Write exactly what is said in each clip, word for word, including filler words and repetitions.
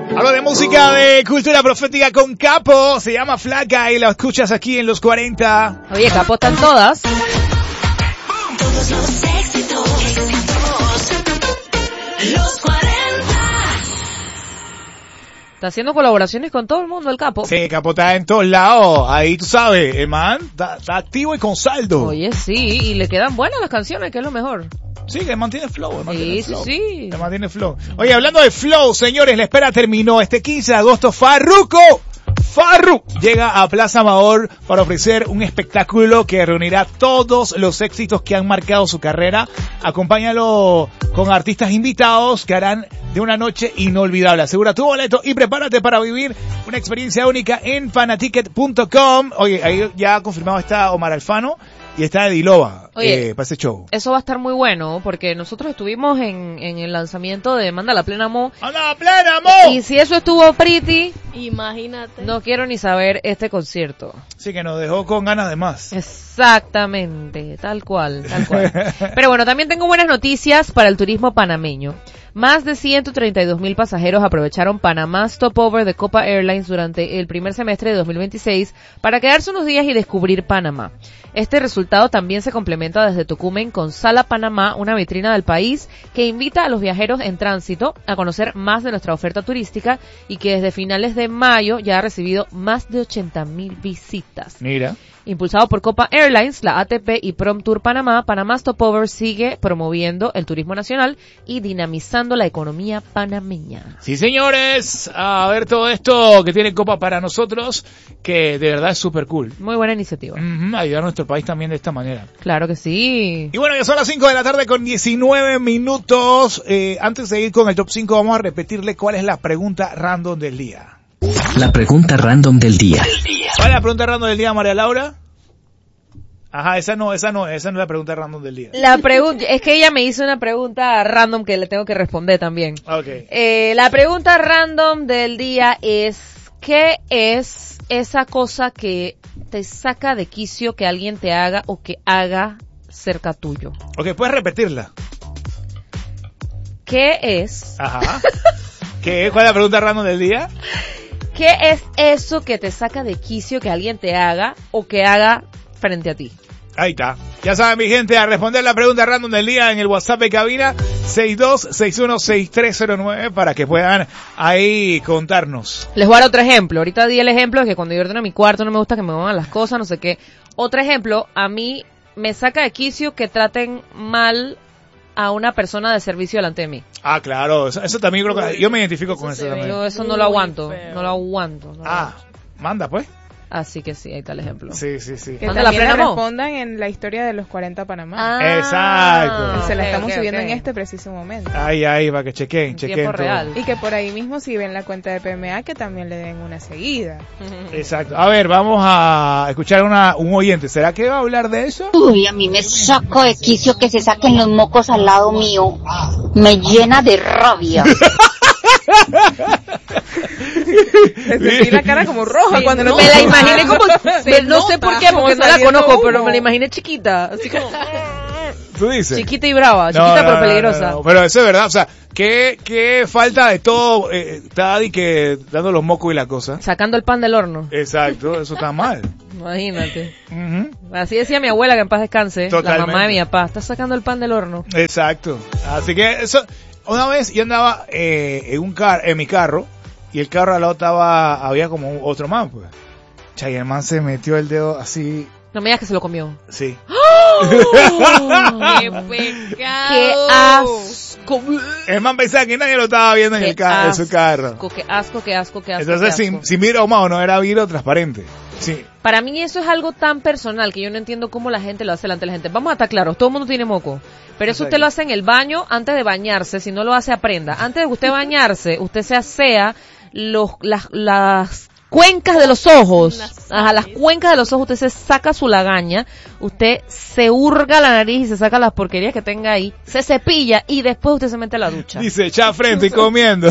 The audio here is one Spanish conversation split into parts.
Hablo de música de cultura profética con Capo, se llama Flaca y la escuchas aquí en los cuarenta. Oye, Capo están todas. Todos los éxitos, éxitos, los cuarenta. Está haciendo colaboraciones con todo el mundo el Capo. Sí, Capo está en todos lados, ahí tú sabes, el man está, está activo y con saldo. Oye, sí, y le quedan buenas las canciones, que es lo mejor. Sí, que mantiene flow, mantiene Sí, flow. sí, sí. Que mantiene flow. Oye, hablando de flow, señores, la espera terminó. Este quince de agosto, Farruko, Farru, llega a Plaza Amador para ofrecer un espectáculo que reunirá todos los éxitos que han marcado su carrera. Acompáñalo con artistas invitados que harán de una noche inolvidable. Asegura tu boleto y prepárate para vivir una experiencia única en fanaticket punto com. Oye, ahí ya confirmado está Omar Alfano y está Edilova. Oye, eh, para ese show. Eso va a estar muy bueno, porque nosotros estuvimos en, en el lanzamiento de Manda la Plena Mo. ¡Manda la Plena Mo! Y si eso estuvo pretty, imagínate. No quiero ni saber este concierto. Sí, que nos dejó con ganas de más. Exactamente, tal cual, tal cual. Pero bueno, también tengo buenas noticias para el turismo panameño. Más de ciento treinta y dos mil pasajeros aprovecharon Panamá Stopover de Copa Airlines durante el primer semestre de dos mil veintiséis para quedarse unos días y descubrir Panamá. Este resultado también se complementa desde Tocumen con Sala Panamá, una vitrina del país que invita a los viajeros en tránsito a conocer más de nuestra oferta turística y que desde finales de mayo ya ha recibido más de ochenta mil visitas. Mira. Impulsado por Copa Airlines, la A T P y Prom Tour Panamá, Panamá Stopover sigue promoviendo el turismo nacional y dinamizando la economía panameña. Sí, señores, a ver todo esto que tiene Copa para nosotros, que de verdad es súper cool. Muy buena iniciativa. Uh-huh, ayudar a nuestro país también de esta manera. Claro que sí. Y bueno, ya son las cinco de la tarde con diecinueve minutos. Eh, antes de ir con el top cinco, vamos a repetirle cuál es la pregunta random del día. La pregunta random del día. ¿Cuál es la pregunta random del día, María Laura? Ajá, esa no, esa no, esa no es la pregunta random del día. La pregunta, es que ella me hizo una pregunta random que le tengo que responder también. Okay. Eh, la pregunta random del día es, ¿qué es esa cosa que te saca de quicio que alguien te haga o que haga cerca tuyo? Ok, ¿puedes repetirla? ¿Qué es? Ajá. ¿Qué? ¿Cuál es la pregunta random del día? ¿Qué es eso que te saca de quicio que alguien te haga o que haga frente a ti? Ahí está. Ya saben, mi gente, a responder la pregunta random del día en el WhatsApp de cabina seis dos seis uno seis tres cero nueve para que puedan ahí contarnos. Les voy a dar otro ejemplo. Ahorita di el ejemplo de que cuando yo ordeno mi cuarto no me gusta que me muevan las cosas, no sé qué. Otro ejemplo, a mí me saca de quicio que traten mal a una persona de servicio delante de mí. Ah, claro, eso, eso también creo que yo me identifico con eso, eso también. Yo eso no lo aguanto, no lo aguanto. No lo ah, aguanto. Manda pues. Así que sí, ahí está el ejemplo. Sí, sí, sí. Que Manda también la le plena respondan en la historia de los cuarenta Panamá. Ah, exacto. Se la okay, estamos okay, subiendo okay. en este preciso momento. Ahí, ahí, para que chequen, En chequen tiempo todo. real. Y que por ahí mismo si ven la cuenta de P M A que también le den una seguida. Exacto. A ver, vamos a escuchar una, un oyente. ¿Será que va a hablar de eso? Uy, a mí me saco de quicio que se saquen los mocos al lado mío. Me llena de rabia. Le sentí la cara como roja Sí, cuando no, no me la imaginé como, Se no sé nota por qué, porque como no la saliendo conozco, pero humo. me la imaginé chiquita, así como ¿Tú dices? chiquita y brava, No, chiquita no, pero no, peligrosa. no, no. Pero eso es verdad, o sea, qué, qué falta de todo, eh, está Adi que dando los mocos y la cosa. Sacando el pan del horno. Exacto, eso está mal. Imagínate. Uh-huh. Así decía mi abuela, que en paz descanse, Totalmente. la mamá de mi papá, está sacando el pan del horno. Exacto. Así que eso, una vez yo andaba eh, en un car, en mi carro, y el carro al lado estaba, había como un- otro man, pues. Chay, el man se metió el dedo así, No me digas que se lo comió. sí. ¡Qué pecado! ¡Qué asco! El man pensaba que nadie lo estaba viendo en Qué el ca- en su carro. asco, qué asco, qué asco, qué asco. Entonces, qué si, asco. si mira ahumado, no era vidrio transparente. Sí. Para mí eso es algo tan personal que yo no entiendo cómo la gente lo hace delante de la gente. Vamos a estar claros, todo el mundo tiene moco. Pero eso Exacto. usted lo hace en el baño antes de bañarse, si no lo hace aprenda. Antes de usted bañarse, usted se asea los, las, las cuencas de los ojos. Ajá, las cuencas de los ojos, usted se saca su lagaña, usted se hurga la nariz y se saca las porquerías que tenga ahí, se cepilla y después usted se mete a la ducha. Dice, echa frente y comiendo.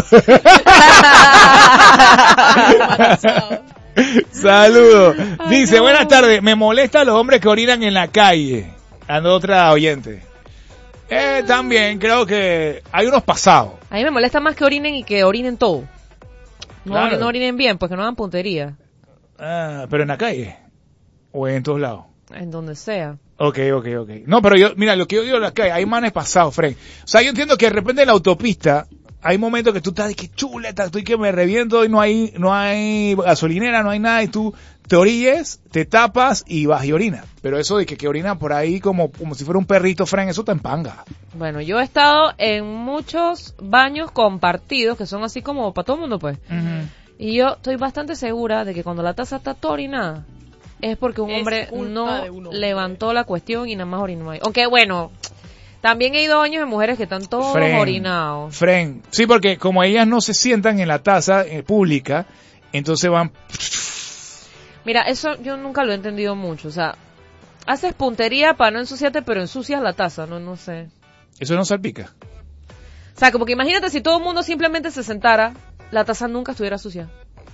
Saludos. Dice, buenas tardes, me molesta a los hombres que orinan en la calle. Ando otra oyente. Eh, también creo que hay unos pasados. A mí me molesta más que orinen y que orinen todo. No, Claro. no orinen bien, pues que no hagan puntería. Ah, pero en la calle. O en todos lados. En donde sea. Ok, ok, ok. No, pero yo, mira, lo que yo digo en la calle, hay manes pasados, Fred. O sea, yo entiendo que de repente en la autopista hay momentos que tú estás de que chuleta, estoy que me reviento y no hay, no hay gasolinera, no hay nada y tú te orilles, te tapas y vas y orinas. Pero eso de que, que orina por ahí como, como si fuera un perrito, Fred, eso te empanga. Bueno, yo he estado en muchos baños compartidos que son así como para todo el mundo, pues. Y yo estoy bastante segura de que cuando la taza está toda orinada, es porque un Es hombre culpa no de un hombre. levantó la cuestión y nada más orinó ahí. Aunque bueno, también he ido a baños de mujeres que están todos Fren, orinados. Fren. Sí, porque como ellas no se sientan en la taza eh, pública, entonces van... Mira, eso yo nunca lo he entendido mucho. O sea, haces puntería para no ensuciarte, pero ensucias la taza, no, no sé. Eso no salpica. O sea, como que imagínate si todo el mundo simplemente se sentara, la taza nunca estuviera sucia.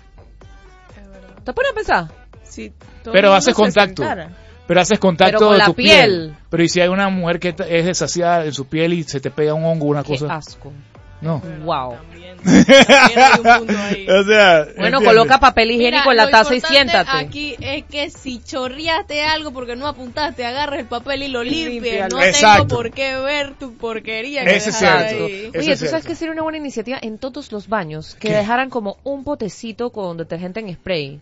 ¿Te pones a pensar? Sí, todo Pero el mundo haces se contacto. sentara. Pero haces contacto Pero con de la tu piel. piel. Pero ¿y si hay una mujer que t- es desasiada en su piel y se te pega un hongo, una Qué cosa? asco. No. Wow. También, también hay un punto ahí. O sea, Bueno, ¿entiendes? coloca papel higiénico en Mira, la lo taza y importante siéntate. Aquí es que si chorreaste algo porque no apuntaste, agarres el papel y lo limpies. límpialo. No Exacto. tengo por qué ver tu porquería. que Ese es dejaste cierto. ahí. Eso Oye, es ¿tú cierto. sabes que sería una buena iniciativa en todos los baños? Que ¿Qué? dejaran como un potecito con detergente en spray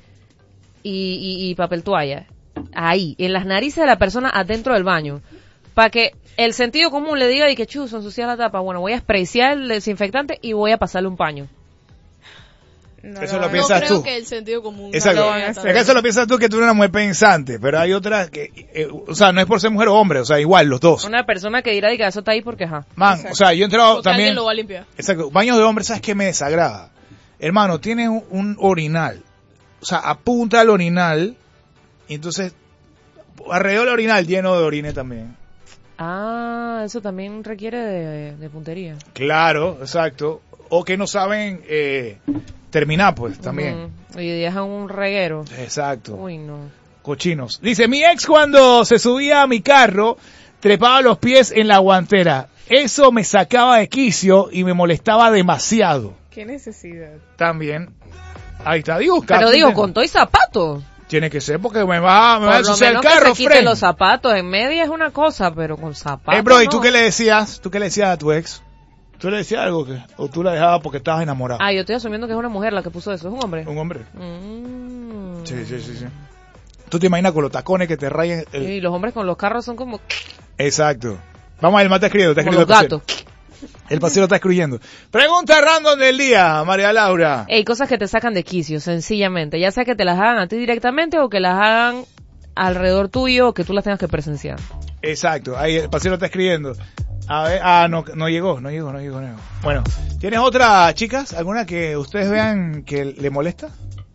y, y, y papel toalla. Ahí, en las narices de la persona adentro del baño. Para que el sentido común le diga y que chuzo, ensucia la tapa. Bueno, voy a sprayar el desinfectante y voy a pasarle un paño. No Eso lo lo van a- piensas No creo tú. que el sentido común. Exacto. no van a llega hacer. Es que eso lo piensas tú que tú eres una mujer pensante, pero hay otras que, eh, o sea, no es por ser mujer o hombre, o sea, igual, los dos. Una persona que dirá de que eso está ahí porque ajá. Man, o sea, yo he entrado Porque también... alguien lo va a limpiar. Exacto. Baños de hombres, ¿sabes qué me desagrada? Hermano, tienes un, un orinal. O sea, apunta al orinal y entonces alrededor del orinal lleno de orines también. Ah, eso también requiere de, de puntería. Claro, exacto. O que no saben eh, terminar, pues, también. Ujú. Y dejan un reguero. Exacto. Uy, no. Cochinos. Dice, mi ex cuando se subía a mi carro, trepaba los pies en la guantera. Eso me sacaba de quicio y me molestaba demasiado. ¿Qué necesidad? También. Ahí está, digo, Pero cada- digo, con todo y zapatos. Tiene que ser porque me va, me va a Por lo ensuciar el menos carro, que se quite Fred. los zapatos. En media es una cosa, pero con zapatos Eh, bro, ¿y no. tú qué le decías? ¿Tú qué le decías a tu ex? ¿Tú le decías algo que, o tú la dejabas porque estabas enamorado? Ah, yo estoy asumiendo que es una mujer la que puso eso. ¿Es un hombre? Un hombre. Mm. Sí, sí, sí, sí. ¿Tú te imaginas con los tacones que te rayen el... Y los hombres con los carros son como, Exacto. Vamos a ver, el mate está escribiendo, está como los escribiendo el gatos. pasero. El pasero está escribiendo. Pregunta random del día, María Laura. Ey, cosas que te sacan de quicio, sencillamente. Ya sea que te las hagan a ti directamente o que las hagan alrededor tuyo o que tú las tengas que presenciar. Exacto, ahí el pasero está escribiendo. A ver, ah, no, no llegó, no llegó, no llegó, no llegó. Bueno, ¿tienes otra, chicas? ¿Alguna que ustedes vean que le molesta?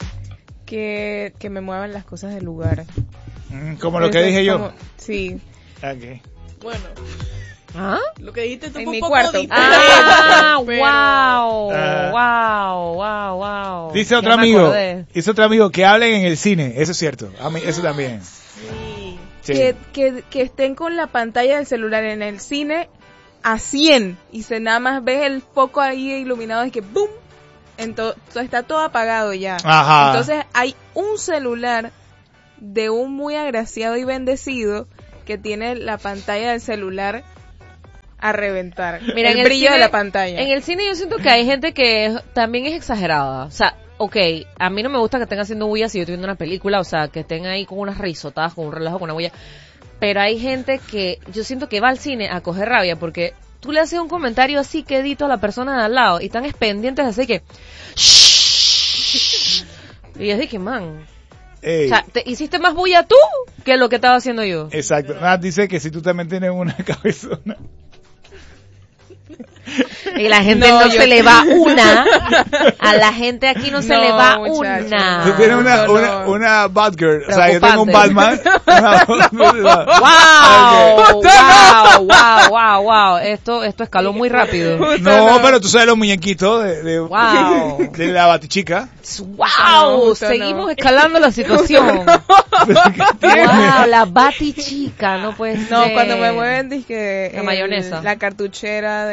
Que, que me muevan las cosas del lugar. Mm, como lo que Eso es dije yo. como- Sí. Ok. Bueno, ¿Ah? lo que dijiste tú En fue un mi poco cuarto. diferente, Ah, pero- wow, Ah. wow, wow, wow. Dice Ya otro me amigo, acordé. dice otro amigo que hablen en el cine, eso es cierto, a mí, eso también. Sí. Sí. Que, que, que estén con la pantalla del celular en el cine a cien y se nada más ves el foco ahí iluminado y que ¡boom! Entonces está todo apagado ya. Ajá. Entonces hay un celular de un muy agraciado y bendecido que tiene la pantalla del celular a reventar. Mira, el en el brillo cine- de la pantalla. En el cine yo siento que hay gente que es- también es exagerada. O sea, ok, a mí no me gusta que estén haciendo bulla si yo estoy viendo una película, o sea, que estén ahí con unas risotadas, con un relajo, con una bulla. Pero hay gente que yo siento que va al cine a coger rabia porque tú le haces un comentario así quedito a la persona de al lado y están es pendientes así que... Y es de que, man... Ey, O sea, te hiciste más bulla tú que lo que estaba haciendo yo. exacto. Nat dice que si tú también tienes una cabezona. Y la gente no, No, yo- se le va una. A la gente aquí no, se No, le va muchacho. una. Tú tienes una, no, una, no. una Batgirl. O sea, yo tengo un Preocupante. Batman. Una- Wow, Ok. wow, wow, wow, wow. Esto, esto escaló muy rápido. No, pero tú sabes los muñequitos de, de, Wow. de la Batichica. Wow, justo seguimos no. escalando la situación. Wow, la bati chica, no puede ser. No, cuando me mueven dizque La el- mayonesa. la cartuchera de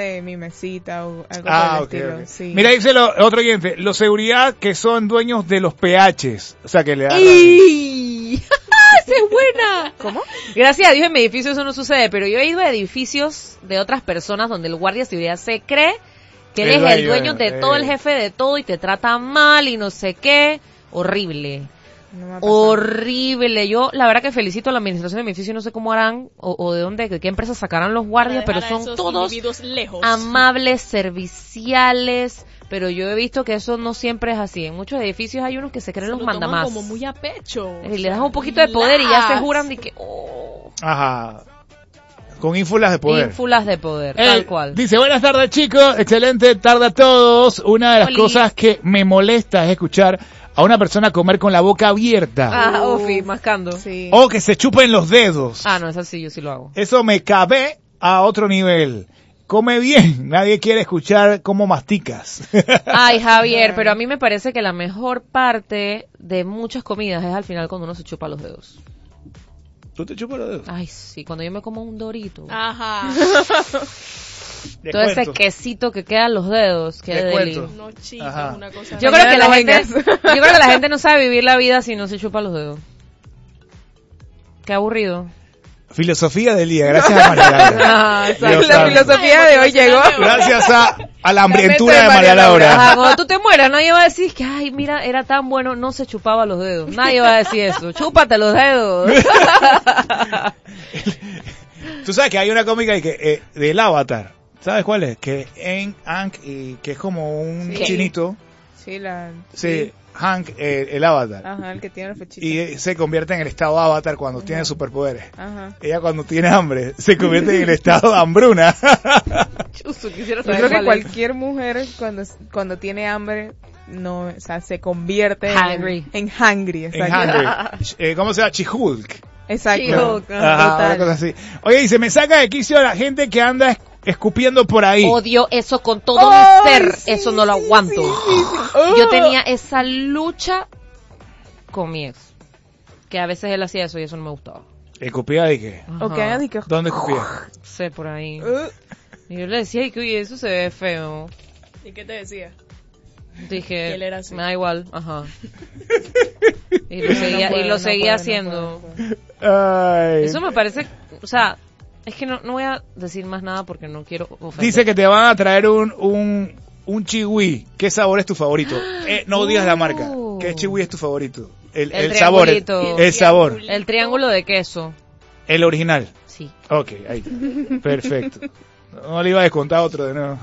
de mi mesita o algo Ah, por ok, el estilo. ok. Sí. Mira, dice lo, otro oyente, los seguridad que son dueños de los P Hs. O sea, que le dan... ¡Ey! ¡Esa es buena! ¿Cómo? Gracias a Dios en mi edificio eso no sucede, pero yo he ido a edificios de otras personas donde el guardia de seguridad se cree que él El es el dueño, dueño de eh. todo, el jefe de todo y te trata mal y no sé qué. Horrible. No me ha pasado. Horrible. Yo la verdad que felicito a la administración de mi edificio, no sé cómo harán o, o de dónde, de qué empresa sacarán los guardias, pero Para dejar a son esos todos individuos lejos. amables, serviciales, pero yo he visto que eso no siempre es así. En muchos edificios hay unos que se creen Se los lo toman mandamás. como muy a pecho. Y le das un poquito de poder y ya se Relax. juran de que oh, Ajá. Con ínfulas de poder. ínfulas de poder, Eh, tal cual. Dice, buenas tardes chicos, excelente tarde a todos. Una de las Oli. cosas que me molesta es escuchar a una persona comer con la boca abierta. Ah, Ofi, mascando. Sí. O que se chupen los dedos. Ah, no, es así, yo sí lo hago. Eso me cabe a otro nivel. Come bien, nadie quiere escuchar cómo masticas. Ay, Javier, pero a mí me parece que la mejor parte de muchas comidas es al final cuando uno se chupa los dedos. ¿Tú te chupas los dedos? Ay, sí, cuando yo me como un dorito. Ajá. Les todo ese cuento. quesito que queda en los dedos, que Les deli. cuento. No, chicos, Ajá. una cosa. Yo creo que la no gente, vengas. yo creo que la gente no sabe vivir la vida si no se chupa los dedos. Qué aburrido. Filosofía del día, gracias a María Laura. Ah, Dios La santo. filosofía de hoy llegó. Gracias a, a la hambrientura La de mente de María María Laura. Laura. Ajá, cuando tú te mueras, nadie va a decir que, ay, mira, era tan bueno, no se chupaba los dedos. Nadie va a decir eso. Chúpate los dedos. Tú sabes que hay una cómica y que, eh, del Avatar. ¿Sabes cuál es? Que en Hank, y que es como un Sí. chinito. Sí, la... Sí, Hank, eh, el Avatar. Ajá, el que tiene la fechita. Y eh, se convierte en el estado Avatar cuando tiene superpoderes. Ajá. Ella cuando tiene hambre se convierte en el estado de hambruna. Chuzo, quisiera Yo saber creo que cuál es. cualquier mujer cuando, cuando tiene hambre, no, o sea, se convierte Hungry. en, en hungry. En Exacto. hungry. Eh, ¿Cómo se llama? Chihulk. Exacto. She-Hulk, Ajá, Total. una cosa así. Oye, dice, me saca de quicio la gente que anda es- escupiendo por ahí. Odio eso con todo Ay, mi ser. sí, eso no lo sí, aguanto. sí, sí, sí. Yo Oh. tenía esa lucha con mi ex. Que a veces él hacía eso y eso no me gustaba. ¿Escupía de qué? Ajá. Ok, Adi, que- ¿Dónde escupía? No sé, por ahí. Uh, Y yo le decía, "Ay, que oye, eso se ve feo." ¿Y qué te decía? Dije, Que él era así. me da igual, ajá. Y lo no seguía, puedo, y lo no seguía puedo, no haciendo. puedo, no puedo. Ay. Eso me parece, o sea, es que no, no voy a decir más nada porque no quiero ofender. Dice que te van a traer un, un, un chihui. ¿Qué sabor es tu favorito? Eh, no digas la marca. Uh. ¿Qué chihui es tu favorito? El, El el sabor. El, triangulito. el sabor. El triángulo de queso. El original. Sí. Ok, ahí está. Perfecto. No le iba a descontar otro de nuevo.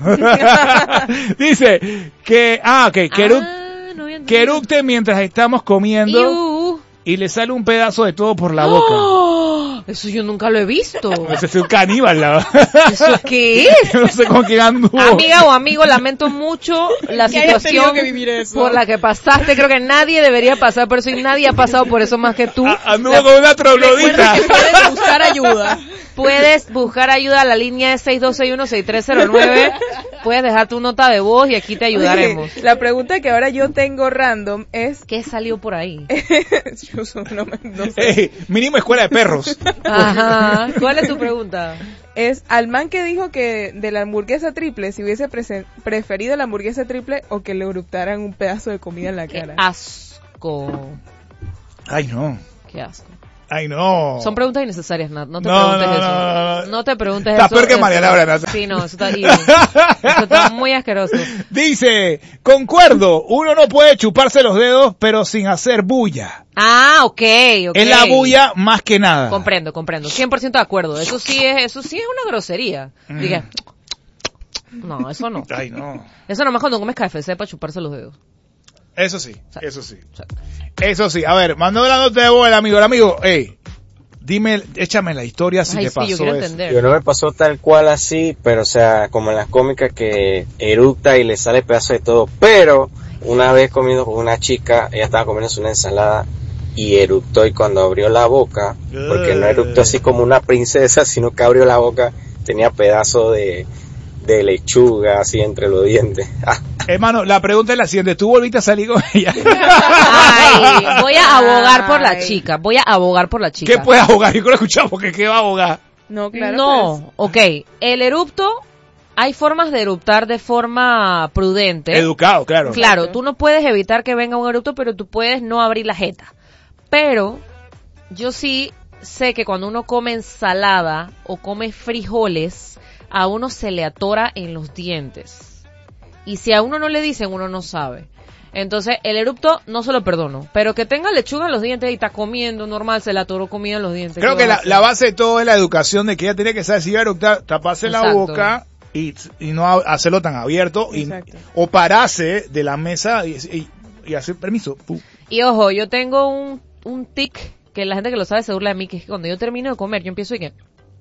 Dice que, ah, ok, que, eruc- Ah, no había que entendido. eructe mientras estamos comiendo Iu. y le sale un pedazo de todo por la boca. ¡Oh! Eso yo nunca lo he visto. Ese es un caníbal, la ¿Eso qué es? No sé con quién anduvo. Amiga o amigo, lamento mucho la Que hayas tenido situación que vivir eso. por la que pasaste. Creo que nadie debería pasar por eso y nadie ha pasado por eso más que tú. A- Anduvo La- con una troglodita. Recuerda que puedes buscar ayuda. Puedes buscar ayuda a la línea de seis dos seis uno seis tres cero nueve. Puedes dejar tu nota de voz y aquí te ayudaremos. Oye, la pregunta que ahora yo tengo random es... ¿Qué salió por ahí? Yo so- no, me- no sé. Ey, mínimo escuela de perros. Ajá. ¿Cuál es tu pregunta? Es al man que dijo que de la hamburguesa triple, si hubiese presen- preferido la hamburguesa triple o que le eruptaran un pedazo de comida en la Qué cara. asco. Ay, no. Qué asco. Ay, no. Son preguntas innecesarias, Nat. No te No, preguntes no, eso. no, no, no. No te preguntes Está eso. peor que eso- María Laura, Nat. Sí, no, eso está evil. Eso está muy asqueroso. Dice, concuerdo, uno no puede chuparse los dedos, pero sin hacer bulla. Ah, ok, ok. Es la bulla más que nada. Comprendo, comprendo. cien por ciento de acuerdo. Eso sí es, eso sí es una grosería. Mm. Diga, no, eso no. Ay, no. Eso nomás cuando comes K F C para chuparse los dedos. Eso sí, eso sí. Eso sí. A ver, mandó la nota de voz el amigo. El amigo, hey, dime, échame la historia si Ay, te sí, pasó yo quiero eso. entender. Yo no me pasó tal cual así, pero o sea, como en las cómicas que eructa y le sale pedazo de todo. Pero una vez comiendo con una chica, ella estaba comiéndose una ensalada y eructó, y cuando abrió la boca, porque no eructó así como una princesa, sino que abrió la boca, tenía pedazo de, de lechuga así entre los dientes. Hermano, la pregunta es la siguiente. ¿Tú volviste a salir con ella? Ay, voy a abogar por la Ay. chica. Voy a abogar por la chica. ¿Qué puede abogar? Yo creo que escuchamos porque ¿qué va a abogar? No, claro. No, ok. El erupto hay formas de eruptar de forma prudente. Educado, claro. Claro, Exacto. tú no puedes evitar que venga un eructo, pero tú puedes no abrir la jeta. Pero yo sí sé que cuando uno come ensalada o come frijoles, a uno se le atora en los dientes. Y si a uno no le dicen, uno no sabe. Entonces, el erupto no se lo perdono. Pero que tenga lechuga en los dientes y está comiendo normal, se le atoró comida en los dientes. Creo ¿qué que va a la, hacer? la base de todo es la educación de que ella tiene que saber si va a eructar, taparse la Exacto. boca y, y no ha- hacerlo tan abierto y, Exacto. o pararse de la mesa y, y, y hacer permiso. Pu. Y ojo, yo tengo un, un tic que la gente que lo sabe se burla de mí, que es que cuando yo termino de comer, yo empiezo y que...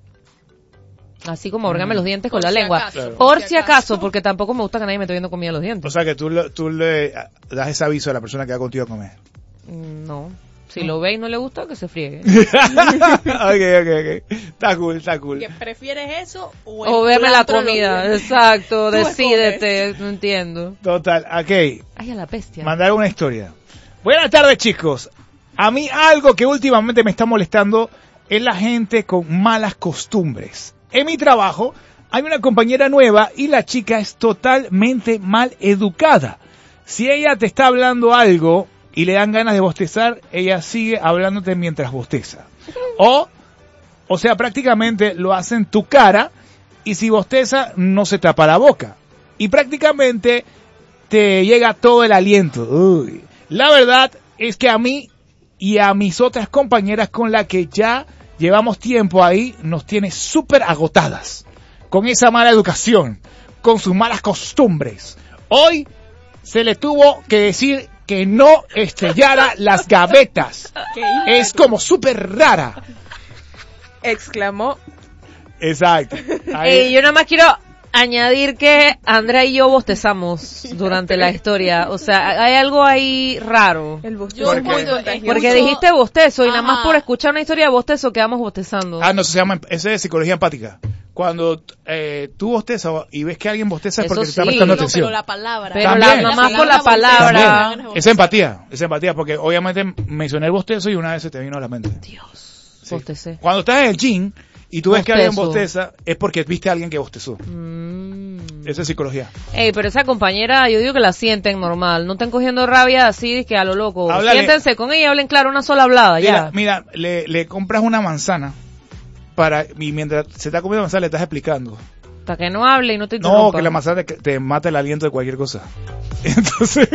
Así como orgarme los dientes con Por la si lengua. acaso, Claro. Por si acaso, porque tampoco me gusta que nadie me esté viendo comida en los O dientes. sea que tú, le- tú le das ese aviso a la persona que va contigo a comer. Mm, No. Si lo ve y no le gusta, que se friegue. ok, ok, ok. Está cool, está cool. ¿Que prefieres eso o el O verme la culantro de los comida. dientes? Exacto, Tú decídete. No entiendo. Total, ok. Ay, a la bestia. Mandar una historia. Buenas tardes, chicos. A mí algo que últimamente me está molestando es la gente con malas costumbres. En mi trabajo hay una compañera nueva y la chica es totalmente mal educada. Si ella te está hablando algo y le dan ganas de bostezar, ella sigue hablándote mientras bosteza. O, o sea, prácticamente lo hace en tu cara y si bosteza no se tapa la boca. Y prácticamente te llega todo el aliento. Uy. La verdad es que a mí y a mis otras compañeras con las que ya llevamos tiempo ahí, nos tiene súper agotadas. Con esa mala educación, con sus malas costumbres. Hoy se le tuvo que decir que no estrellara las gavetas. Es como súper rara. Exclamó. Exacto. Ahí- Ey, yo nada más quiero añadir que Andrea y yo bostezamos durante la historia. O sea, hay algo ahí raro. El bostezo Yo es muy cuando contagioso. Porque Escucho- dijiste bostezo y nada más Ajá. por escuchar una historia de bostezo quedamos bostezando. Ah, no, eso se llama, ese es psicología empática. Cuando eh, tú bostezas y ves que alguien bosteza es Eso porque te está sí. prestando No, atención. pero la palabra. Pero También. la, nada más por la palabra. También. Es empatía, es empatía, porque obviamente mencioné el bostezo y una vez se te vino a la mente. Dios, Sí. bostecé. Cuando estás en el gym y tú ves que alguien Bostezo. bosteza, es porque viste a alguien que bostezó. Mm. Eso es psicología. Ey, pero esa compañera, yo digo que la sienten normal. No estén cogiendo rabia así, que a lo loco. Háblale. Siéntense con ella y hablen claro una sola hablada, Mira, ya. mira le, le compras una manzana para y mientras se está comiendo la manzana le estás explicando. Para que no hable y no te No, interrumpa. que la manzana te, te mata el aliento de cualquier cosa. Entonces...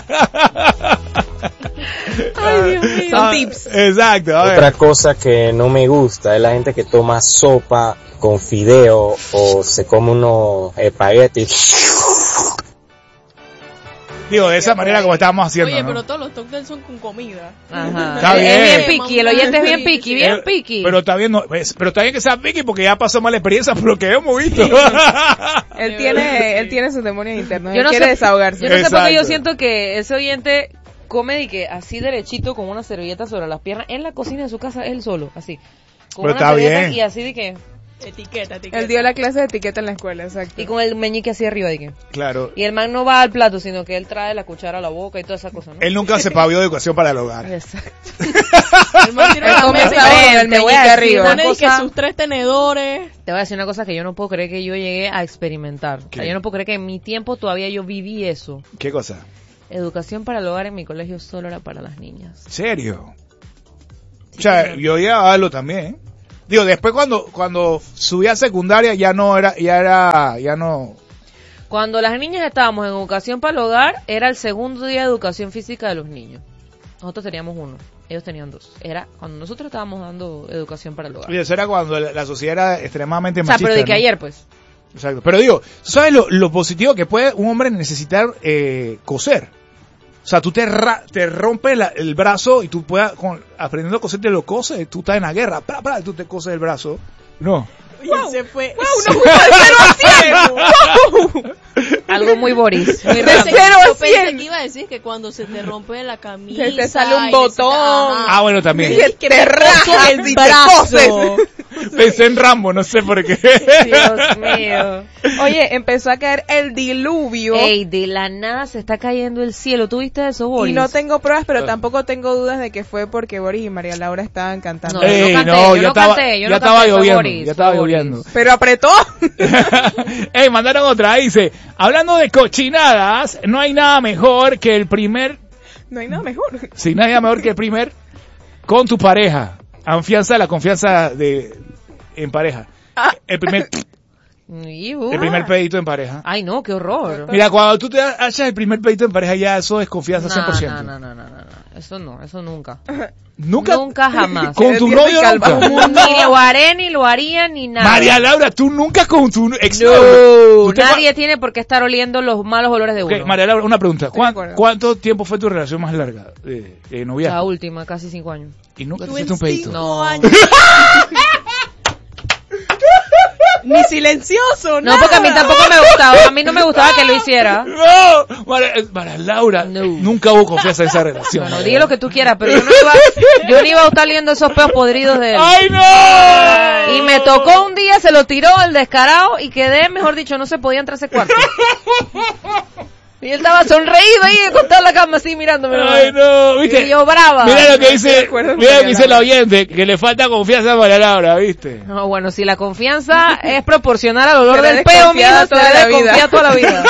Ay, Dios mío. Son Ah, tips. Exacto. A ver. Otra cosa que no me gusta es la gente que toma sopa con fideo o se come unos espaguetis. Digo, de esa manera como estábamos haciendo, Oye, ¿no? pero todos los toques son con comida. Ajá. Está Es- bien. Es bien piqui, el oyente es bien piqui, bien Eh, piqui. Pero está bien, no, es- pero está bien que sea piqui porque ya pasó mala experiencia por lo que hemos visto. Él tiene, él tiene sus demonios internos. Yo Él no quiere sé- desahogarse. Yo no sé por qué yo Exacto. siento que ese oyente come y que así derechito con una servilleta sobre las piernas en la cocina de su casa, él solo, así. Con Pero una está servilleta bien. y así de que... Etiqueta, etiqueta. Él dio la clase de etiqueta en la escuela, exacto. Y con el meñique así arriba de que... Claro. Y el man no va al plato, sino que él trae la cuchara a la boca y toda esa cosa, ¿no? Él nunca se pavió de educación para el hogar. Exacto. El man tiene Él una come mesa y esa pone- hoja, el te voy meñique a decir arriba. una pone y que cosa- sus tres tenedores. Te voy a decir una cosa que yo no puedo creer que yo llegué a experimentar. O sea, ¿Qué? yo no puedo creer que en mi tiempo todavía yo viví eso. ¿Qué cosa? Educación para el hogar en mi colegio solo era para las niñas. ¿Serio? O sea, yo iba a darlo también. Digo, después cuando cuando subí a secundaria ya no era, ya era, ya no... Cuando las niñas estábamos en educación para el hogar, era el segundo día de educación física de los niños. Nosotros teníamos uno, ellos tenían dos. Era cuando nosotros estábamos dando educación para el hogar. Y eso era cuando la, la sociedad era extremadamente O sea, machista. pero de que ¿no? ayer, pues. Exacto. Pero digo, ¿sabes lo, lo positivo que puede un hombre necesitar eh, coser? O sea, tú te, ra te rompes la, el brazo y tú puedas, con, aprendiendo a coser, te lo coses. Tú estás en la guerra, pra, pra, tú te coses el brazo. No. Y él se fue. Algo muy Boris. Muy Yo raro. pensé, cero yo a pensé cien. que iba a decir que cuando se te rompe la camisa Se te sale un y botón. Ah, bueno, también. Y te rajas y te brazo. coses. Pensé en Rambo, no sé por qué. Dios mío. Oye, empezó a caer el diluvio. Ey, de la nada se está cayendo el cielo. ¿Tú viste eso, Boris? Y no tengo pruebas, pero tampoco tengo dudas de que fue porque Boris y María Laura estaban cantando. No, yo Ey, no canté, no, yo ya no estaba, canté, yo ya no estaba canté, fue lloviendo, Boris, ya estaba fue Boris. lloviendo. Pero apretó. Ey, mandaron otra, dice, hablando de cochinadas, no hay nada mejor que el primer, No hay nada mejor. sí, no hay nada mejor que el primer con tu pareja. Confianza, la confianza de en pareja. Ah. El primer, Iu. el primer pedito en pareja. Ay, no, qué horror. Mira, cuando tú te hachas el primer pedito en pareja, ya eso es confianza No, cien por ciento. no, no, no, no, no. Eso no, eso nunca. Nunca, Nunca jamás. con tu Eres novio calva. nunca. Ni lo haré, ni lo haría, ni nada. María Laura, tú nunca con tu ex No, novio. ¿Usted nadie tiene por qué estar oliendo los malos olores de Ok, uno. María Laura, una pregunta. Estoy de ¿Cuán- acuerdo. ¿Cuánto tiempo fue tu relación más larga de, de noviazgo? La última, casi cinco años. Y nunca te Tú hiciste en un pedito. cinco No. años. Ni silencioso, No, porque a mí tampoco me gustaba. A mí no me gustaba que lo hiciera. No, María, María Laura, No. nunca hubo confianza en esa relación. Bueno, di lo que tú quieras, pero yo no iba, yo no iba a estar oliendo esos peos podridos de él. ¡Ay, no! Y me tocó un día, se lo tiró el descarado y quedé, mejor dicho, no se podía entrar a ese cuarto. Y él estaba sonreído ahí, acostado en la cama así mirándome. ¡Ay, no! ¿Viste? Y yo brava. Mira lo que de dice, acuerdo con mira lo que María dice el Laura. oyente, que le falta confianza a María Laura, ¿viste? No, bueno, si la confianza es proporcional al olor Será del peo, mijo, desconfiada toda será la vida. desconfiada toda la vida.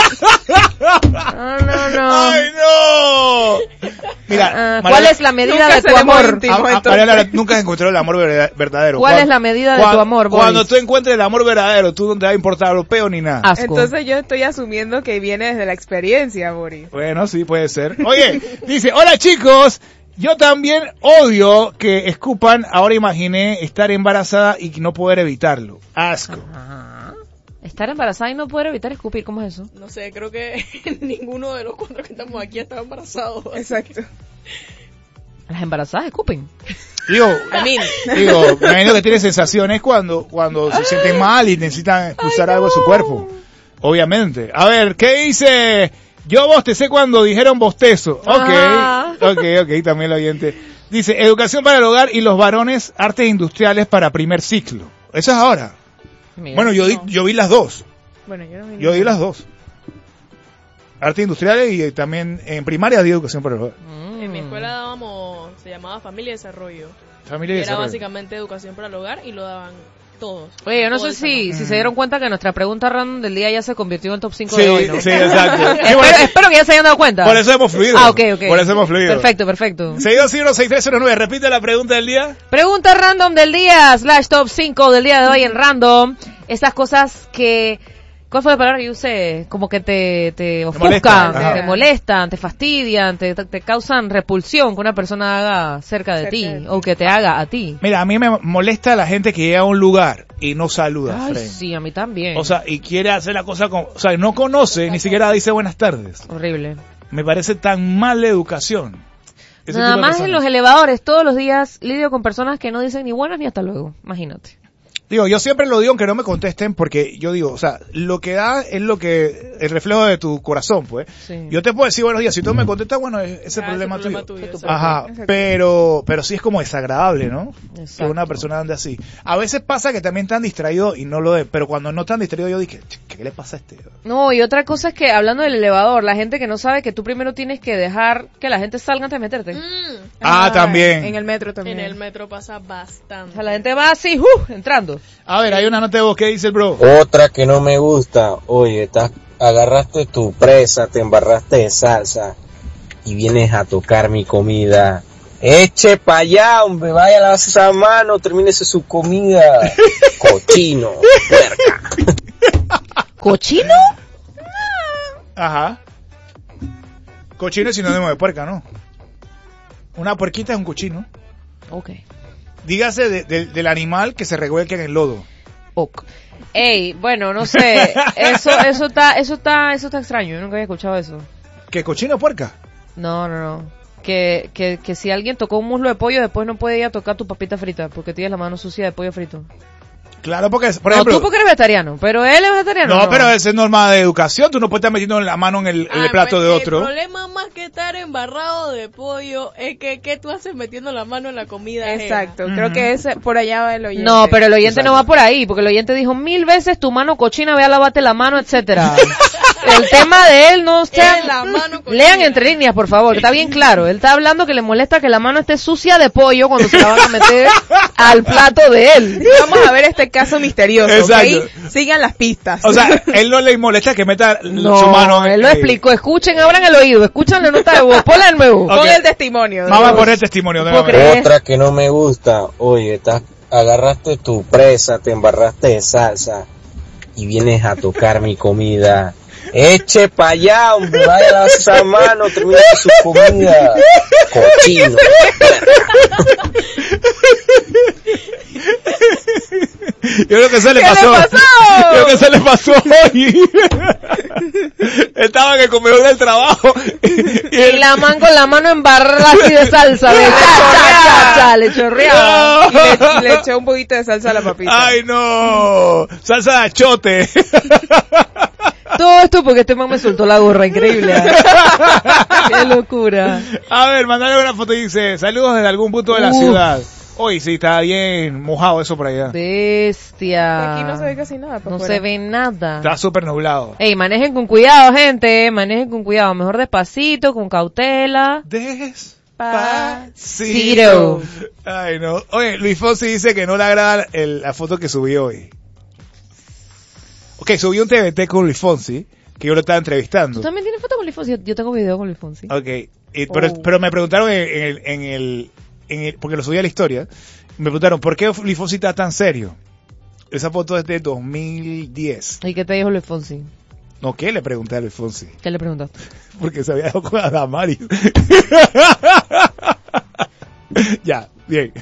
No, no, no. ¡Ay, no! Mira, Ah, María ¿cuál La- es la medida Nunca de tu seremos amor? íntimos, A- a- entonces. María Laura nunca encontró el amor ver- verdadero. ¿Cuál Cuando- es la medida de cuando- tu amor, Boris? Cuando tú encuentres el amor verdadero, tú no te va a importar europeo ni nada. Asco. Entonces yo estoy asumiendo que viene desde la experiencia, Boris. Bueno, sí, puede ser. Oye, dice, hola chicos, yo también odio que escupan, ahora imaginé estar embarazada y no poder evitarlo. Asco. Ajá. Estar embarazada y no poder evitar escupir, ¿cómo es eso? No sé, creo que ninguno de los cuatro que estamos aquí está embarazado. Exacto. Las embarazadas escupen. Digo, I mean, digo, me imagino que tiene sensaciones cuando, cuando se sienten mal y necesitan expulsar algo de su cuerpo. Obviamente. A ver, ¿qué dice? Yo bostecé cuando dijeron bostezo. Ok, Ah. ok, ok, también el oyente. Dice, educación para el hogar y los varones, artes industriales para primer ciclo. Eso es ahora. Mira. Bueno, yo, di- yo vi las dos. bueno, yo no vi Yo di nada. las dos. Artes industriales y también en primaria di educación para el hogar. Mm. En mi escuela dábamos, se llamaba Familia y Desarrollo. Familia y Era desarrollo. básicamente educación para el hogar y lo daban todos. Oye, yo no Todo sé el si, Mm. si se dieron cuenta que nuestra pregunta random del día ya se convirtió en el top cinco Sí, de hoy, ¿no? sí, exacto. Sí, espero, por, eso, espero que ya se hayan dado cuenta. por eso hemos fluido. Ah, ok, ok. Por eso hemos fluido. Perfecto, perfecto. seis dos cero seis tres cero nueve, repite la pregunta del día. Pregunta random del día, slash top cinco del día de hoy en random. Esas cosas que... ¿Cuál fue la palabra que yo usé? Como que te, te ofuscan, molestan, te, ajá. te molestan, te fastidian, te, te causan repulsión que una persona haga cerca de Cerca ti de ti. o que te haga a ti. Mira, a mí me molesta la gente que llega a un lugar y no saluda. Ay, Fren. sí, a mí también. O sea, y quiere hacer la cosa con... O sea, no conoce, ni siquiera dice buenas tardes. Horrible. Me parece tan mala educación. Ese Nada tipo de más personas. en los elevadores, todos los días lidio con personas que no dicen ni buenas ni hasta luego. Imagínate. Digo, yo siempre lo digo aunque no me contesten porque yo digo, o sea, lo que da es lo que, el reflejo de tu corazón, pues. Sí. Yo te puedo decir buenos días, si tú no me contestas, bueno, es- ese Ah, problema, ese problema tuyo. tuyo, exacto. Ajá, Exacto. pero, pero sí es como desagradable, ¿no? Que Exacto. una persona ande así. A veces pasa que también están distraídos y no lo es, pero cuando no están distraídos yo dije, ¿qué, qué le pasa a este? No, y otra cosa es que hablando del elevador, la gente que no sabe que tú primero tienes que dejar que la gente salga antes de meterte. Mm, Ah, también. En el metro también. en el metro pasa bastante. O sea, la gente va así, ¡uh! Entrando. A ver, hay una nota de voz, ¿qué dice el bro? Otra que no me gusta, oye, estás, agarraste tu presa, te embarraste de salsa y vienes a tocar mi comida. Eche pa' allá, hombre, vaya a lavarse esa mano, termínese su comida. Cochino, puerca. ¿Cochino? Ajá. Cochino es sinónimo de puerca, ¿no? Una puerquita es un cochino. Ok. Dígase de- de- del animal que se revuelca en el lodo. Ok. Ey, bueno, no sé. Eso, eso está, eso está, eso está extraño. Yo nunca había escuchado eso. ¿Qué, cochino o puerca? No, no, no. Que, que, que si alguien tocó un muslo de pollo, después no puede ir a tocar tu papita frita porque tienes la mano sucia de pollo frito. Claro, porque, por No, ejemplo... tú porque eres vegetariano, pero él es vegetariano. No, pero esa es norma de educación. Tú no puedes estar metiendo la mano en el, en el Ah, plato pues, de otro. El problema más que que estar embarrado de pollo es que, que tú haces metiendo la mano en la comida ajena. Exacto, creo que ese, por allá va el oyente. No, pero el oyente Exacto. no va por ahí, porque el oyente dijo mil veces tu mano cochina, ve a lavarte la mano, etcétera. El tema de él no sea... Es la mano cochina. Lean entre líneas, por favor, que está bien claro. Él está hablando que le molesta que la mano esté sucia de pollo cuando se la van a meter al plato de él. Vamos a ver este caso misterioso, Exacto. ¿ok? Sigan las pistas. O sea, él no le molesta que meta No, su mano. él lo eh, explicó. Escuchen, abran el oído, escuchan la nota de voz, ponla de nuevo. Ok. Pon el testimonio. Vamos a poner testimonio. ¿Puedo nuevamente. creer? Otra que no me gusta, oye, estás, agarraste tu presa, te embarraste de salsa y vienes a tocar mi comida. Eche pa' allá, hombre, vaya a lavar esa mano, termina su comida. Cochino. Yo creo que se le ¿Qué pasó. le pasó? Yo creo que se le pasó hoy. Estaba en el comedor del trabajo. Y, Y él- la man con la mano embarrada así de salsa, de cha, cha, cha, cha, le chorreaba. Y le, y le echó un poquito de salsa a la papita. Ay, no. Salsa de achote. Todo esto porque este man me soltó la gorra, increíble. ¿eh? Qué locura. A ver, mandale una foto y dice, saludos desde algún punto de la Uf. ciudad. Hoy sí, está bien mojado eso por allá. Bestia. Aquí no se ve casi nada. pa' No afuera. se ve nada. Está súper nublado. Ey, manejen con cuidado, gente. Manejen con cuidado. Mejor despacito, con cautela. Despacito. Ciro. Ay, no. Oye, Luis Fonsi dice que no le agrada el- la foto que subí hoy. Ok, subí un T V T con Luis Fonsi, que yo lo estaba entrevistando. ¿Tú también tienes foto con Luis Fonsi? Yo, yo tengo video con Luis Fonsi. Ok, y- pero, Oh. pero me preguntaron en, en el, en, el, en el, porque lo subí a la historia, me preguntaron, ¿por qué Luis Fonsi está tan serio? Esa foto es de dos mil diez. ¿Y qué te dijo Luis Fonsi? No, ¿qué le pregunté a Luis Fonsi? ¿Qué le preguntaste? Porque se había dado con Adamario. Ya, bien.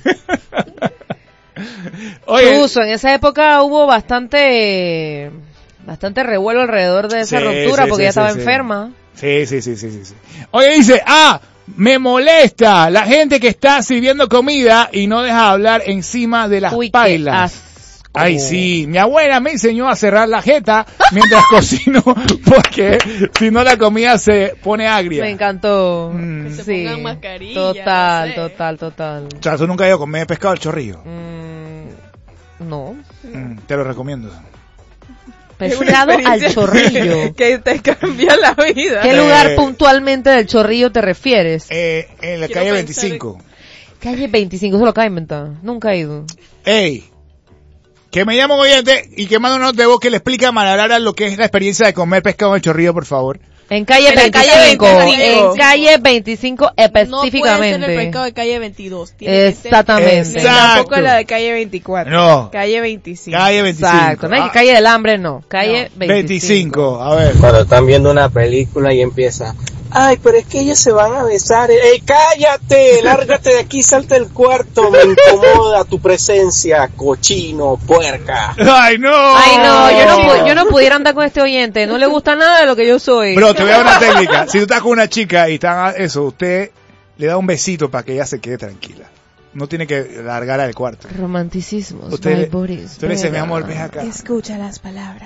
Oye, Incluso en esa época hubo bastante bastante revuelo alrededor de esa Sí, ruptura sí, porque sí, ella estaba sí, sí. enferma. sí, sí, sí, sí, sí, sí. Oye, dice, ah, me molesta la gente que está sirviendo comida y no deja hablar encima de las Uy, qué pailas. asco. Ay, sí, mi abuela me enseñó a cerrar la jeta mientras cocino porque si no la comida se pone agria. Me encantó. Mm. Que se Sí. pongan mascarilla, Total, no sé. total, total. O sea, tú nunca has ido a comer pescado al chorrillo. Mm, no. Mm, te lo recomiendo. Es una Pescado al experiencia chorrillo. Que te cambia la vida. ¿Qué Eh, lugar puntualmente del chorrillo te refieres? Eh, en la Quiero calle pensar veinticinco. Calle veinticinco, se lo acaba de inventar. Nunca he ido. Ey, que me llama un oyente y que manda una nota de voz que le explica a Malalara lo que es la experiencia de comer pescado al chorrillo, por favor. En calle En la veinticinco. calle veinticinco. En calle veinticinco No puede ser el específicamente. pescado de calle veintidós. Tiene que ser- Exactamente. Exacto. Tampoco la de calle veinticuatro. No. Calle veinticinco. Calle veinticinco. Exacto. No es Ah, que calle del hambre, no. Calle veinticinco. veinticinco. A ver. Cuando están viendo una película y empieza, ay, pero es que ellos se van a besar. ¡Ey, cállate! Lárgate de aquí, salta del cuarto. Me incomoda tu presencia, cochino, puerca. Ay, no. Ay, no, yo no, pu- yo no pudiera andar con este oyente. No le gusta nada de lo que yo soy. Bro, te voy a dar una técnica. Si tú estás con una chica y están a eso, usted le da un besito para que ella se quede tranquila. No tiene que largar al cuarto. Romanticismos. Usted, by le- Boris usted le dice, mi Vega. amor, ven acá. Escucha las palabras.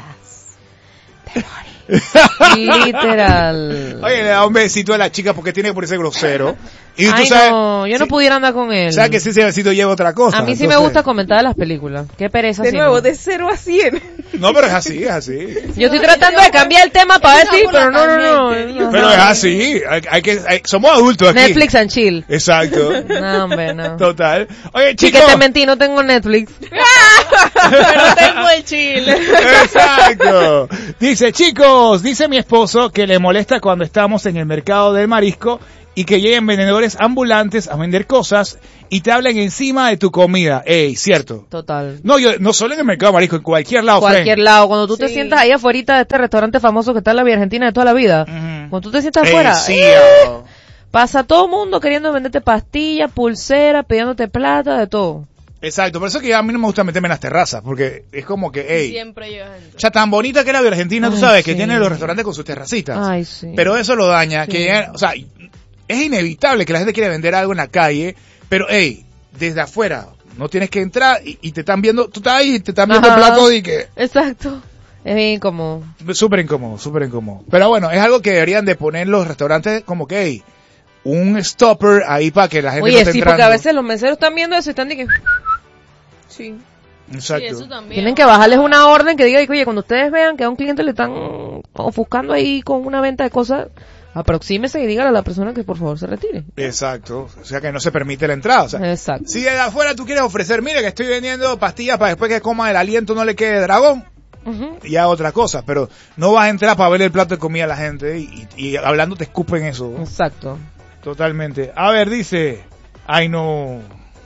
Literal. Oye, le da un besito a la chica porque tiene que ponerse grosero. Y tú Ay, sabes, no, yo no sí, pudiera andar con él. sabes que si ese besito lleva otra cosa. A mí sí me entonces- gusta comentar las películas. Qué pereza. De si nuevo, no. de cero a cien. No, pero es así, es así. Yo estoy tratando de cambiar el tema para ver Eso si, por pero la no, no, no. caliente, no. Pero es así. Hay, hay que, hay- somos adultos aquí. Netflix and chill. Exacto. No, hombre, no. Total. Oye, Sí chicos. que te mentí, no tengo Netflix. Pero tengo el chile. Exacto. Dice, chicos, dice mi esposo que le molesta cuando estamos en el mercado del marisco y que lleguen vendedores ambulantes a vender cosas y te hablan encima de tu comida. Ey, cierto. Total. No, yo, no solo en el mercado del marisco, en cualquier lado, Cualquier friend. lado. Cuando tú te Sí. sientas ahí afuera de este restaurante famoso que está en la Vía Argentina de toda la vida. Ujú. Cuando tú te sientas Ey, afuera. sí, ¡eh! oh. Pasa todo el mundo queriendo venderte pastillas, pulseras, pidiéndote plata, de todo. Exacto, por eso que a mí no me gusta meterme en las terrazas, porque es como que, ey, Siempre llega gente. ya tan bonita que era de Argentina, tú Ay, sabes, que sí. tiene los restaurantes con sus terracitas. Ay, sí. Pero eso lo daña, Sí. que ya- o sea, es inevitable que la gente quiera vender algo en la calle, pero hey, desde afuera, no tienes que entrar y, y te están viendo, tú estás ahí y te están viendo Ajá. el plato y que, Exacto. Es bien incómodo. Súper incómodo, súper incómodo. Pero bueno, es algo que deberían de poner los restaurantes como que, hey, un stopper ahí para que la gente Oye, no esté sí, entrando. porque a veces los meseros están viendo eso y están de que... Sí. Exacto. Sí, eso también. Tienen que bajarles una orden que diga, oye, cuando ustedes vean que a un cliente le están ofuscando ahí con una venta de cosas, aproxímese y dígale a la persona que por favor se retire. Exacto. O sea, que no se permite la entrada. O sea, Exacto. si de afuera tú quieres ofrecer, mire que estoy vendiendo pastillas para después que coma el aliento no le quede dragón, Ujú. ya otra cosa, pero no vas a entrar para ver el plato de comida a la gente y, y, y hablando te escupen eso. Exacto. Totalmente. A ver, dice, ay no.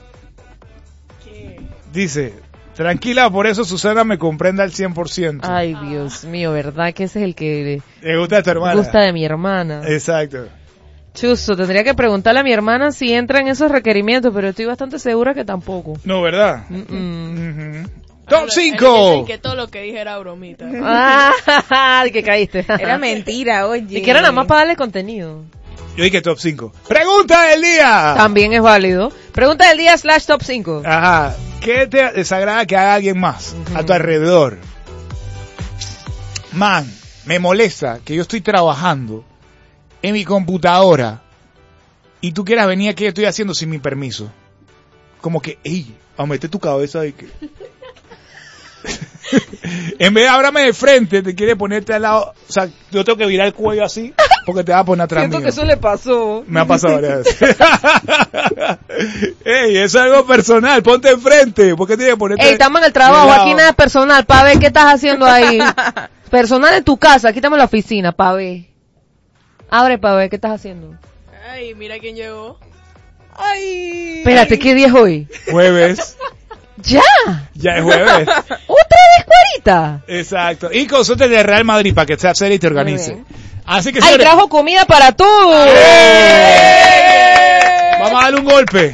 Dice, tranquila, por eso Susana me comprende al cien por ciento. Ay, Dios mío, ¿verdad? Que ese es el que Le gusta a tu le hermana. gusta de mi hermana. Exacto. Chuzo, tendría que preguntarle a mi hermana si entra en esos requerimientos, pero estoy bastante segura que tampoco. No, ¿verdad? Mm-mm. Ujú. Top Él cinco. dice que todo lo que dije era bromita. Ah, que caíste. Era mentira, oye. Y que era nada más para darle contenido. Yo dije top cinco. Pregunta del día. También es válido. Pregunta del día slash top cinco. Ajá. ¿Qué te desagrada que haga alguien más a tu alrededor? Man, me molesta que yo estoy trabajando en mi computadora y tú quieras venir aquí, estoy haciendo sin mi permiso. Como que, ey, a meter tu cabeza y que... En vez de ábrame de frente, te quiere ponerte al lado. O sea, yo tengo que virar el cuello así porque te va a poner atrás Siento mío. que eso le pasó. Me ha pasado varias veces. Ey, eso es algo personal. Ponte enfrente. ¿Por qué tienes que ponerte? Ey, estamos en el trabajo, de lado? aquí nada es personal, pa' ver qué estás haciendo ahí. Personal en tu casa, aquí estamos en la oficina, pa' ver. Abre pa' ver qué estás haciendo. Ay, mira quién llegó. Espérate, ¿qué día es hoy? Jueves. ¡Ya! Ya es jueves. ¿Otra vez cuarita? Exacto. Y con suerte de Real Madrid para que sea serio y te organice. Muy Así que ¡Ay, señores, trajo comida para tú! ¡eh! Vamos a darle un golpe.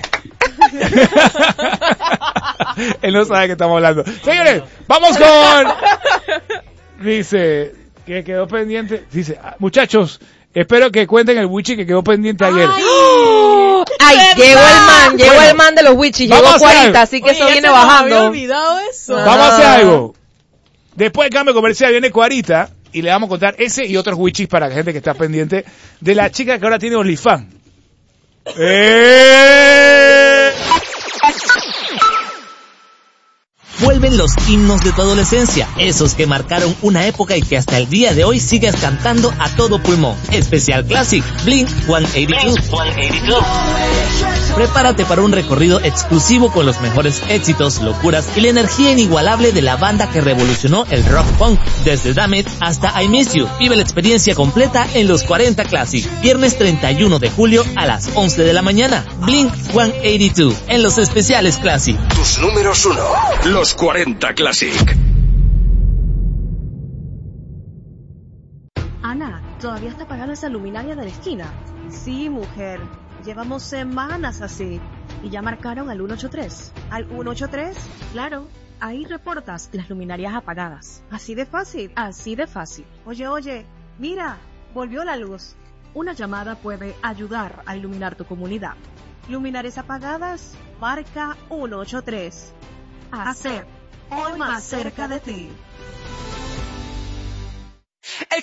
Él no sabe que estamos hablando. Señores, vamos con... Dice que quedó pendiente. Dice, ah, muchachos, espero que cuenten el wichi que quedó pendiente ayer. ¡Ay, llegó el man! Llegó Bueno, el man de los wichis, vamos llegó a hacer cuarenta, algo. así que Oye, eso ya viene se nos había bajando. olvidado eso. Vamos a hacer Ah. algo. Después del cambio comercial viene Cuarita y le vamos a contar ese y otros wichis para la gente que está pendiente de la chica que ahora tiene OnlyFans. ¡Eh! Vuelven los himnos de tu adolescencia, esos que marcaron una época y que hasta el día de hoy sigues cantando a todo pulmón. Especial Classic, Blink ciento ochenta y dos. Prepárate para un recorrido exclusivo con los mejores éxitos, locuras y la energía inigualable de la banda que revolucionó el rock punk, desde Damn It hasta I Miss You. Vive la experiencia completa en los cuarenta Classic, viernes treinta y uno de julio a las once de la mañana. Blink ciento ochenta y dos en los especiales Classic. Tus números uno, los cuarenta Classic. Ana, ¿todavía está apagada esa luminaria de la esquina? Sí, mujer. Llevamos semanas así. ¿Y ya marcaron al ciento ochenta y tres? ¿Al ciento ochenta y tres? Claro. Ahí reportas las luminarias apagadas. ¿Así de fácil? Así de fácil. Oye, oye, mira, volvió la luz. Una llamada puede ayudar a iluminar tu comunidad. Luminarias apagadas, marca ciento ochenta y tres. Hacer hoy más cerca de ti.